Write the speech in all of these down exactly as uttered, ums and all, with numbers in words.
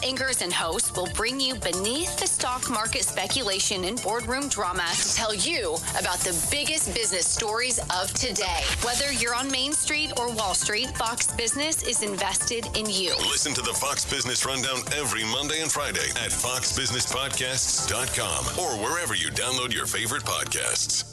anchors and hosts will bring you beneath the stock market speculation and boardroom drama to tell you about the biggest business stories of today. Whether you're on Main Street or Wall Street, Fox Business is invested in you. Listen to the Fox Business Rundown every Monday and Friday at fox business podcasts dot com or wherever you download your favorite podcasts.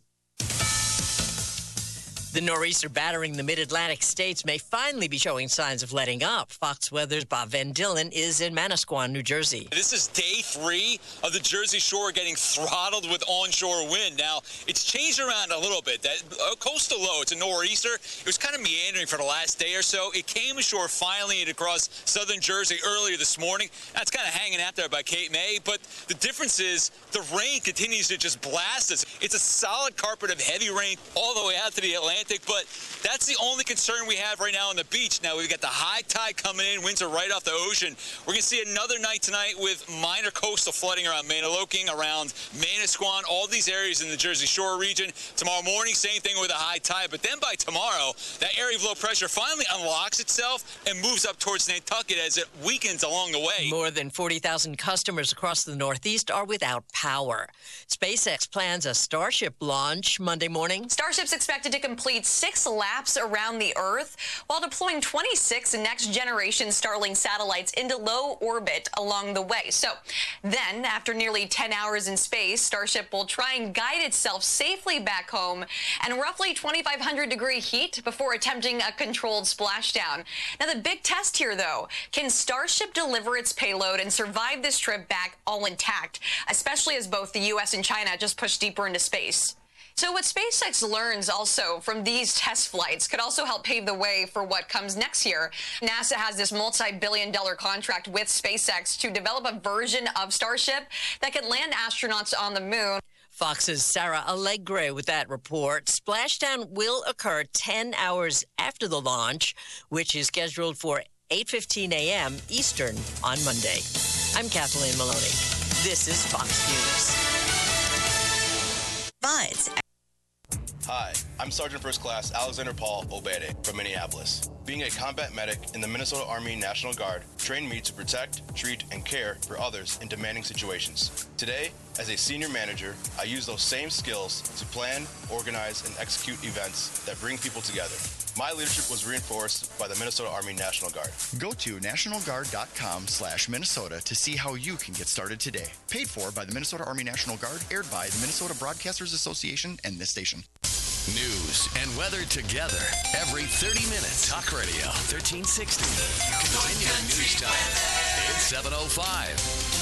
The nor'easter battering the mid-Atlantic states may finally be showing signs of letting up. Fox Weather's Bob Van Dillen is in Manasquan, New Jersey. This is day three of the Jersey Shore getting throttled with onshore wind. Now, it's changed around a little bit. That uh, coastal low, it's a nor'easter. It was kind of meandering for the last day or so. It came ashore finally and across southern Jersey earlier this morning. That's kind of hanging out there by Cape May. But the difference is the rain continues to just blast us. It's a solid carpet of heavy rain all the way out to the Atlantic. But that's the only concern we have right now on the beach. Now, we've got the high tide coming in. Winds are right off the ocean. We're going to see another night tonight with minor coastal flooding around Manahawkin, around Manasquan, all these areas in the Jersey Shore region. Tomorrow morning, same thing with a high tide. But then by tomorrow, that area of low pressure finally unlocks itself and moves up towards Nantucket as it weakens along the way. More than forty thousand customers across the Northeast are without power. SpaceX plans a Starship launch Monday morning. Starship's expected to complete six laps around the Earth while deploying twenty-six next-generation Starlink satellites into low orbit along the way. So then, after nearly ten hours in space, Starship will try and guide itself safely back home and roughly twenty-five hundred degree heat before attempting a controlled splashdown. Now, the big test here, though, can Starship deliver its payload and survive this trip back all intact, especially as both the U S and China just push deeper into space? So what SpaceX learns also from these test flights could also help pave the way for what comes next year. NASA has this multi-billion dollar contract with SpaceX to develop a version of Starship that could land astronauts on the moon. Fox's Sarah Allegre with that report. Splashdown will occur ten hours after the launch, which is scheduled for eight fifteen a.m. Eastern on Monday. I'm Kathleen Maloney. This is Fox News. Buds. Hi, I'm Sergeant First Class Alexander Paul Obede from Minneapolis. Being a combat medic in the Minnesota Army National Guard trained me to protect, treat, and care for others in demanding situations. Today, as a senior manager, I use those same skills to plan, organize, and execute events that bring people together. My leadership was reinforced by the Minnesota Army National Guard. Go to national guard dot com slash Minnesota to see how you can get started today. Paid for by the Minnesota Army National Guard, aired by the Minnesota Broadcasters Association and this station. News and weather together every thirty minutes. Talk Radio thirteen sixty. Continuing news time. It's seven oh five.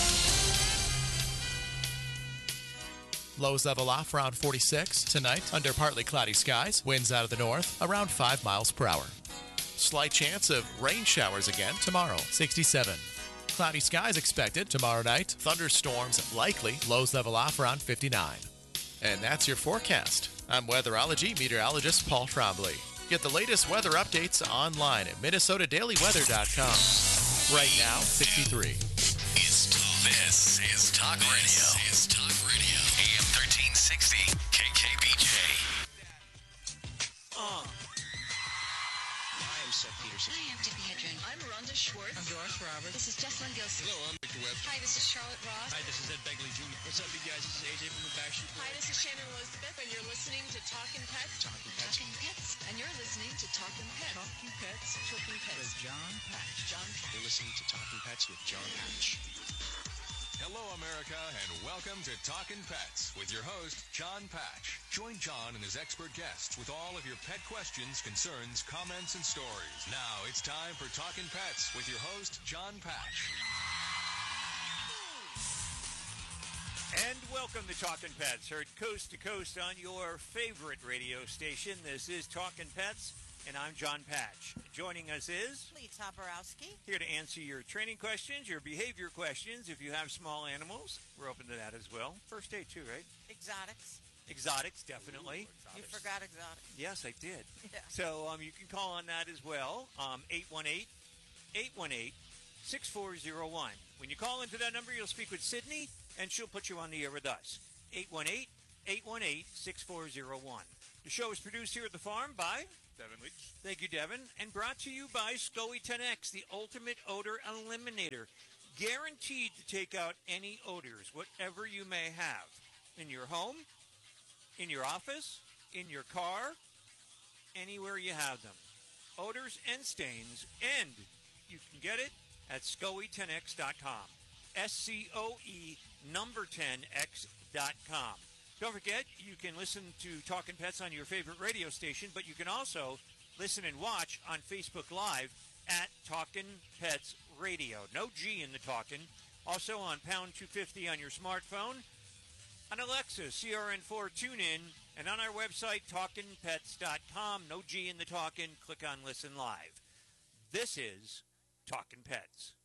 Lows level off around forty-six. Tonight, under partly cloudy skies. Winds out of the north around five miles per hour. Slight chance of rain showers again tomorrow, sixty-seven. Cloudy skies expected tomorrow night. Thunderstorms likely. Lows level off around fifty-nine. And that's your forecast. I'm weatherology meteorologist Paul Trombley. Get the latest weather updates online at minnesota daily weather dot com. Right now, sixty-three. It's this is Talk Radio. This is Talk Radio. A M thirteen sixty K K B J. Uh. Hi, I'm Seth Peterson. Hi, I'm Tippi Hedren. I'm Rhonda Schwartz. I'm Doris Roberts. This is Jessalyn Gilson. Hello, I'm Victor Webb. Hi, this is Charlotte Ross. Hi, this is Ed Begley Junior What's up, you guys? This is A J from the Backstreet Boys. Hi, this is Shannon Elizabeth, and you're listening to Talkin' Pets. Talkin' Pets. Talkin' Pets. And you're listening to Talkin' Pets. Talkin' Pets. Talkin' Pets. With John Patch. John Patch. You're listening to Talkin' Pets with John Patch. Hello, America, and welcome to Talkin' Pets with your host, John Patch. Join John and his expert guests with all of your pet questions, concerns, comments, and stories. Now it's time for Talkin' Pets with your host, John Patch. And welcome to Talkin' Pets, heard coast to coast on your favorite radio station. This is Talkin' Pets, and I'm John Patch. Joining us is Lee Toporowski. Here to answer your training questions, your behavior questions. If you have small animals, we're open to that as well. First aid too, right? Exotics. Exotics, definitely. Ooh, exotics. You forgot exotics. Yes, I did. Yeah. So um, you can call on that as well, um, eight one eight, eight one eight, six four zero one. When you call into that number, you'll speak with Sydney, and she'll put you on the air with us. eight one eight, eight one eight, six four zero one. The show is produced here at the farm by Devin Leach. Thank you, Devin. And brought to you by SCOE ten X, the ultimate odor eliminator. guaranteed to take out any odors, whatever you may have, in your home, in your office, in your car, anywhere you have them. Odors and stains, and you can get it at scoe ten x dot com. S C O E number ten x dot com. Don't forget, you can listen to Talkin' Pets on your favorite radio station, but you can also listen and watch on Facebook Live at Talkin' Pets Radio. No G in the Talkin'. Also on pound two fifty on your smartphone, on Alexa, C R N four TuneIn, and on our website, talkin pets dot com. No G in the Talkin'. Click on Listen Live. This is Talkin' Pets.